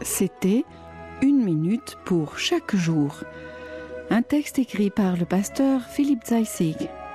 C'était 1 minute pour chaque jour. Un texte écrit par le pasteur Philippe Zeissig.